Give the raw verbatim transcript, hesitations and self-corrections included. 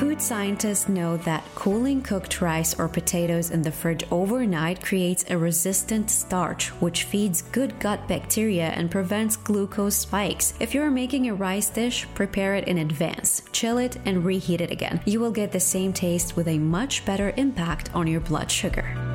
Food scientists know that cooling cooked rice or potatoes in the fridge overnight creates a resistant starch, which feeds good gut bacteria and prevents glucose spikes. If you're making a rice dish, prepare it in advance, chill it, and reheat it again. You will get the same taste with a much better impact on your blood sugar.